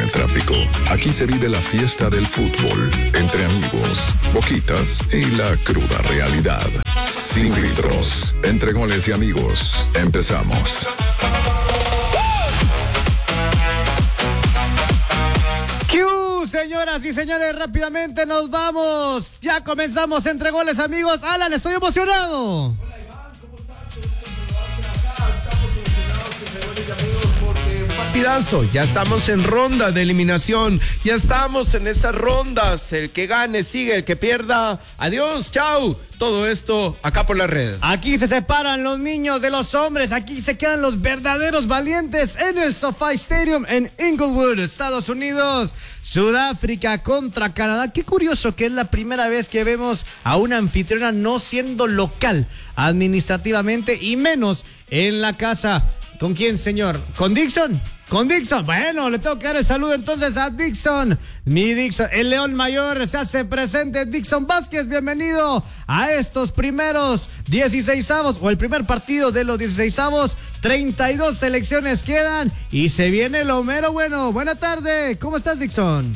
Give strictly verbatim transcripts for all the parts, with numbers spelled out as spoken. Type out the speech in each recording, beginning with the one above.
el tráfico. Aquí se vive la fiesta del fútbol, entre amigos, boquitas y la cruda realidad. Sin filtros, entre goles y amigos. Empezamos. ¡Q! Señoras y señores, rápidamente nos vamos. Ya comenzamos entre goles, amigos. Alan, estoy emocionado. Hola Iván, ¿cómo estás? Qué gusto saludarte acá. Estamos emocionados entre goles y amigos porque un partidazo. Ya estamos en ronda de eliminación. Ya estamos en esas rondas. El que gane sigue, el que pierda, adiós, chau. Todo esto acá por la red. Aquí se separan los niños de los hombres. Aquí se quedan los verdaderos valientes en el SoFi Stadium en Inglewood, Estados Unidos. Sudáfrica contra Canadá. Qué curioso que es la primera vez que vemos a una anfitriona no siendo local administrativamente y menos en la casa. ¿Con quién, señor? ¿Con Dixon? Con Dixon, bueno, le tengo que dar el saludo entonces a Dixon, mi Dixon, el León Mayor se hace presente. Dixon Vázquez, bienvenido a estos primeros dieciseisavos, o el primer partido de los dieciseisavos, treinta y dos selecciones quedan y se viene lo mero bueno. Buena tarde, ¿cómo estás, Dixon?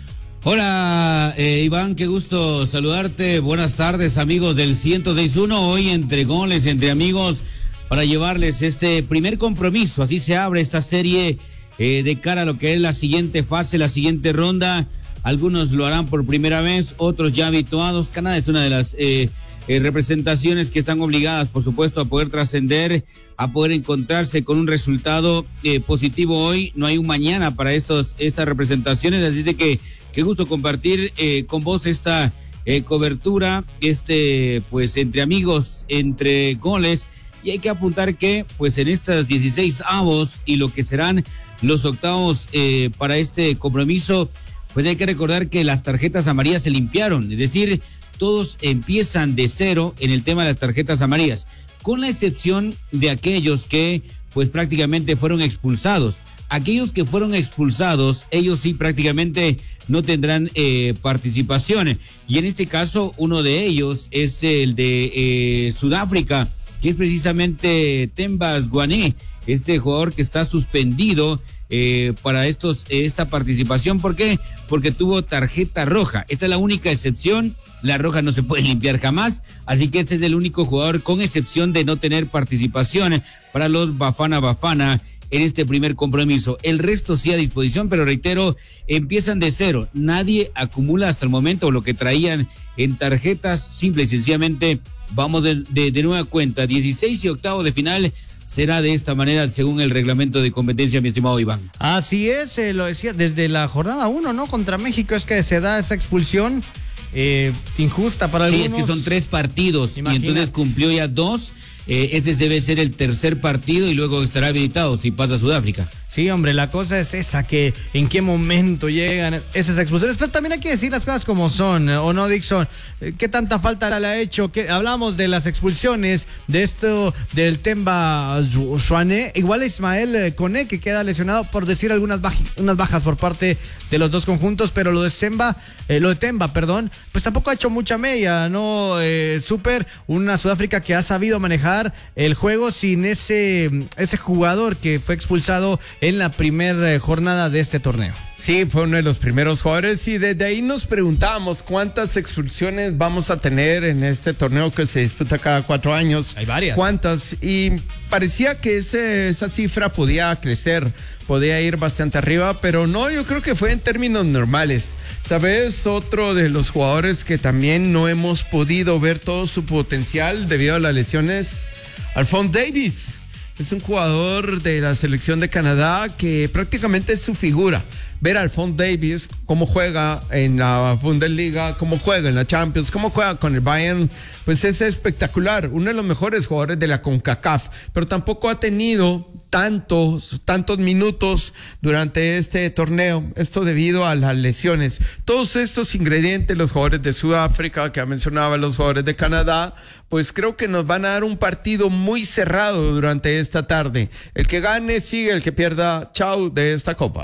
Hola, eh, Iván, qué gusto saludarte, buenas tardes, amigos del ciento seis punto uno, hoy entre goles, entre amigos, para llevarles este primer compromiso. Así se abre esta serie eh, de cara a lo que es la siguiente fase, la siguiente ronda. Algunos lo harán por primera vez, otros ya habituados. Canadá es una de las eh, eh, representaciones que están obligadas, por supuesto, a poder trascender, a poder encontrarse con un resultado eh, positivo hoy. No hay un mañana para estos estas representaciones, así de que qué gusto compartir eh, con vos esta eh, cobertura, este pues entre amigos, entre goles. Y hay que apuntar que, pues, en estas dieciséis avos y lo que serán los octavos eh, para este compromiso, pues hay que recordar que las tarjetas amarillas se limpiaron. Es decir, todos empiezan de cero en el tema de las tarjetas amarillas, con la excepción de aquellos que, pues, prácticamente fueron expulsados. Aquellos que fueron expulsados, ellos sí prácticamente no tendrán eh, participación. Y en este caso, uno de ellos es el de eh, Sudáfrica, que es precisamente Themba Zwane, este jugador que está suspendido eh, para estos esta participación. ¿Por qué? Porque tuvo tarjeta roja. Esta es la única excepción. La roja no se puede limpiar jamás, así que este es el único jugador con excepción de no tener participación para los Bafana Bafana en este primer compromiso. El resto sí a disposición, pero reitero, empiezan de cero. Nadie acumula hasta el momento lo que traían en tarjetas. Simple y sencillamente vamos de, de, de nueva cuenta. dieciséis y octavo de final será de esta manera según el reglamento de competencia, mi estimado Iván. Así es, eh, lo decía desde la jornada uno, ¿no? Contra México es que se da esa expulsión eh, injusta para algunos. Sí, es que son tres partidos. Imagina. Y entonces cumplió ya dos. Eh, este debe ser el tercer partido y luego estará habilitado si pasa a Sudáfrica. Sí, hombre, la cosa es esa, que en qué momento llegan esas expulsiones, pero también hay que decir las cosas como son, ¿o no, Dixon? ¿Qué tanta falta le ha hecho? ¿Qué? Hablamos de las expulsiones, de esto, del Themba Zwane, igual Ismael Kone, que queda lesionado, por decir algunas bajas, unas bajas por parte de los dos conjuntos, pero lo de Themba, eh, lo de Themba, perdón, pues tampoco ha hecho mucha mella, ¿no? Eh, súper, una Sudáfrica que ha sabido manejar el juego sin ese, ese jugador que fue expulsado en la primera jornada de este torneo. Sí, fue uno de los primeros jugadores y desde ahí nos preguntábamos cuántas expulsiones vamos a tener en este torneo que se disputa cada cuatro años. Hay varias. ¿Cuántas? Y parecía que ese, esa cifra podía crecer, podía ir bastante arriba, pero no, yo creo que fue en términos normales. ¿Sabes? Otro de los jugadores que también no hemos podido ver todo su potencial debido a las lesiones, Alphonse Davies. Es un jugador de la selección de Canadá que prácticamente es su figura. Ver a Alphonse Davies, cómo juega en la Bundesliga, cómo juega en la Champions, cómo juega con el Bayern, pues es espectacular. Uno de los mejores jugadores de la CONCACAF, pero tampoco ha tenido tantos, tantos minutos durante este torneo. Esto debido a las lesiones. Todos estos ingredientes, los jugadores de Sudáfrica, que mencionaba, los jugadores de Canadá, pues creo que nos van a dar un partido muy cerrado durante esta tarde. El que gane sigue, el que pierda, chau de esta copa.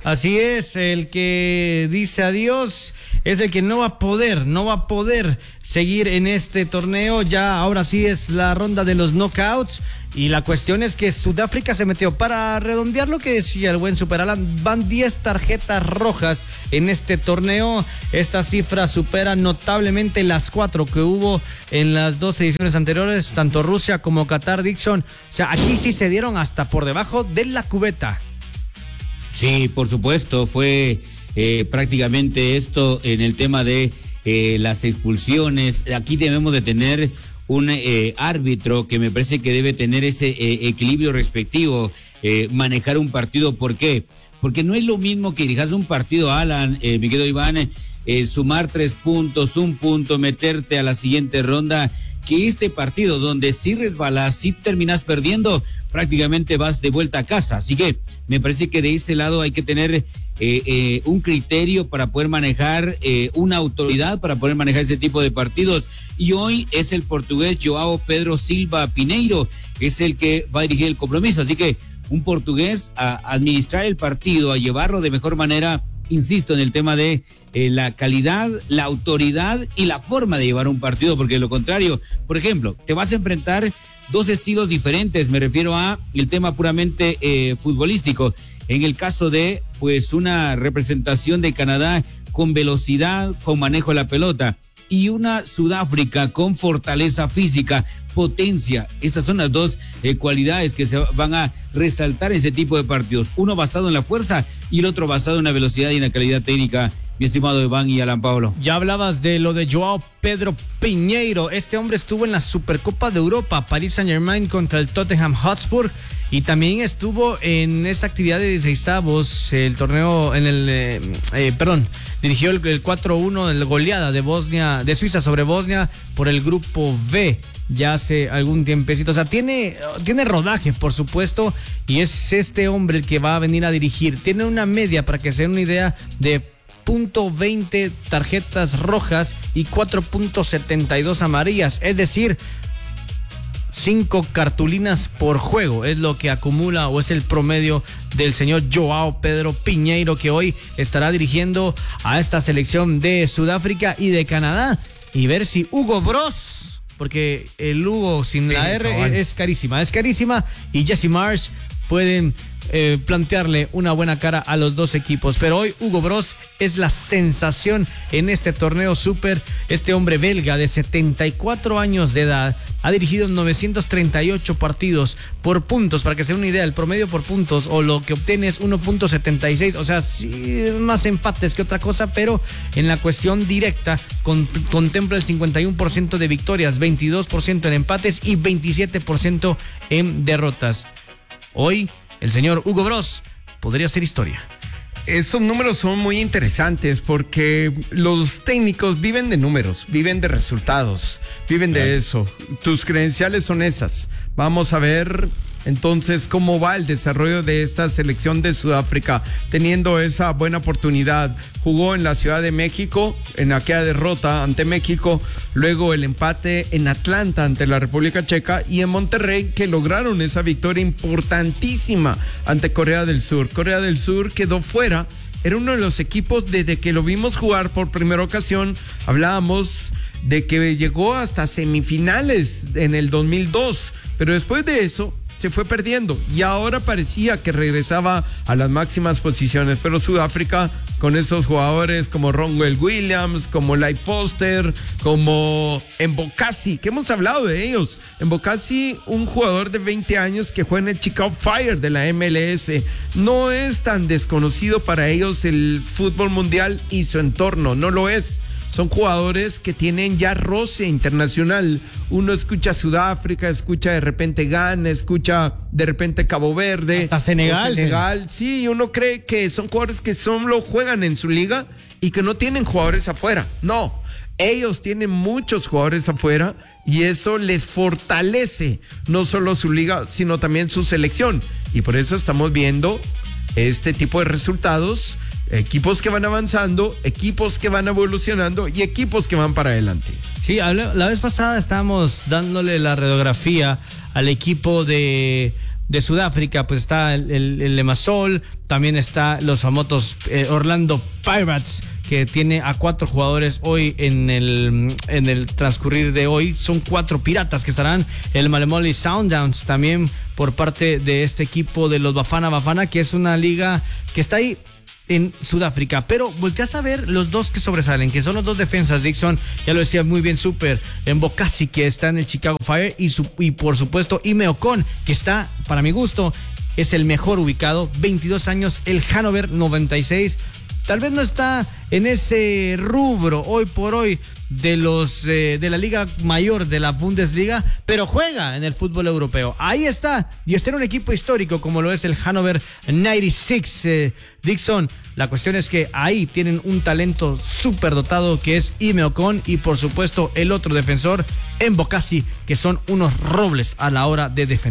Así es, el que dice adiós es el que no va a poder, no va a poder seguir en este torneo. Ya ahora sí es la ronda de los knockouts y la cuestión es que Sudáfrica se metió. Para redondear lo que decía el buen Super Alan, van diez tarjetas rojas en este torneo. Esta cifra supera notablemente las cuatro que hubo en las dos ediciones anteriores, tanto Rusia como Qatar, Dixon. O sea, aquí sí se dieron hasta por debajo de la cubeta. Sí, por supuesto, fue eh, prácticamente esto en el tema de eh, las expulsiones. Aquí debemos de tener un eh, árbitro que me parece que debe tener ese eh, equilibrio respectivo, eh, manejar un partido. ¿Por qué? Porque no es lo mismo que dirijas un partido, Alan, eh, mi querido Iván, eh, sumar tres puntos, un punto, meterte a la siguiente ronda, que este partido donde si resbalas, si terminas perdiendo, prácticamente vas de vuelta a casa. Así que me parece que de ese lado hay que tener eh, eh, un criterio para poder manejar, eh, una autoridad para poder manejar ese tipo de partidos. Y hoy es el portugués Joao Pedro Silva Pineiro, es el que va a dirigir el compromiso. Así que un portugués a administrar el partido, a llevarlo de mejor manera. Insisto en el tema de eh, la calidad, la autoridad y la forma de llevar un partido, porque de lo contrario, por ejemplo, te vas a enfrentar dos estilos diferentes, me refiero a el tema puramente eh, futbolístico. En el caso de, pues, una representación de Canadá con velocidad, con manejo de la pelota, y una Sudáfrica con fortaleza física, potencia. Estas son las dos eh, cualidades que se van a resaltar en ese tipo de partidos. Uno basado en la fuerza y el otro basado en la velocidad y en la calidad técnica, mi estimado Iván y Alan Pablo. Ya hablabas de lo de Joao Pedro Piñeiro. Este hombre estuvo en la Supercopa de Europa, Paris Saint-Germain contra el Tottenham Hotspur, y también estuvo en esta actividad de dieciseisavos, el torneo en el, eh, eh, perdón, dirigió el, el cuatro uno, el goleada de Bosnia, de Suiza sobre Bosnia por el grupo B, ya hace algún tiempecito. O sea, tiene, tiene rodaje, por supuesto, y es este hombre el que va a venir a dirigir. Tiene una media, para que se den una idea, de punto veinte tarjetas rojas y cuatro punto setenta y dos amarillas, es decir, cinco cartulinas por juego es lo que acumula, o es el promedio del señor Joao Pedro Piñeiro, que hoy estará dirigiendo a esta selección de Sudáfrica y de Canadá. Y ver si Hugo Bros, porque el Hugo sin sí, la R cabal. es carísima, es carísima, y Jesse Marsh pueden eh, plantearle una buena cara a los dos equipos. Pero hoy Hugo Bros es la sensación en este torneo súper. Este hombre belga de setenta y cuatro años de edad ha dirigido novecientos treinta y ocho partidos. Por puntos, para que se den una idea, el promedio por puntos o lo que obtiene es uno punto setenta y seis, o sea, sí, más empates que otra cosa, pero en la cuestión directa con, contempla el cincuenta y uno por ciento de victorias, veintidós por ciento en empates y veintisiete por ciento en derrotas. Hoy el señor Hugo Bros podría hacer historia. Esos números son muy interesantes porque los técnicos viven de números, viven de resultados, viven de eso. Tus credenciales son esas. Vamos a ver entonces cómo va el desarrollo de esta selección de Sudáfrica, teniendo esa buena oportunidad. Jugó en la Ciudad de México, en aquella derrota ante México, luego el empate en Atlanta ante la República Checa, y en Monterrey, que lograron esa victoria importantísima ante Corea del Sur. Corea del Sur quedó fuera, era uno de los equipos desde que lo vimos jugar por primera ocasión. Hablábamos de que llegó hasta semifinales en el dos mil dos, pero después de eso se fue perdiendo y ahora parecía que regresaba a las máximas posiciones. Pero Sudáfrica, con esos jugadores como Ronwell Williams, como Leif Foster, como Mbokasi, que hemos hablado de ellos. Mbokasi, un jugador de veinte años que juega en el Chicago Fire de la M L S. No es tan desconocido para ellos el fútbol mundial y su entorno, no lo es. Son jugadores que tienen ya roce internacional. Uno escucha Sudáfrica, escucha de repente Ghana, escucha de repente Cabo Verde. Hasta Senegal. Senegal, sí. sí, uno cree que son jugadores que solo juegan en su liga y que no tienen jugadores afuera. No, ellos tienen muchos jugadores afuera y eso les fortalece no solo su liga, sino también su selección. Y por eso estamos viendo este tipo de resultados. Equipos que van avanzando, equipos que van evolucionando y equipos que van para adelante. Sí, la vez pasada estábamos dándole la radiografía al equipo de, de Sudáfrica, pues está el, el, el Limassol, también está los famosos eh, Orlando Pirates, que tiene a cuatro jugadores hoy en el, en el transcurrir de hoy. Son cuatro piratas que estarán. El Malemoley Sundowns también por parte de este equipo de los Bafana Bafana, que es una liga que está ahí en Sudáfrica. Pero volteas a ver los dos que sobresalen, que son los dos defensas, Dixon, ya lo decía muy bien, súper, en Bokassi, que está en el Chicago Fire, y, su, y por supuesto Ime Ocon, que está, para mi gusto, es el mejor ubicado, veintidós años, el Hannover noventa y seis. Tal vez no está en ese rubro hoy por hoy de los eh, de la liga mayor de la Bundesliga, pero juega en el fútbol europeo. Ahí está, y está en un equipo histórico como lo es el Hannover noventa y seis. eh, Dixon, la cuestión es que ahí tienen un talento súper dotado que es Ime Ocon, y por supuesto el otro defensor, en Bokassi, que son unos robles a la hora de defender.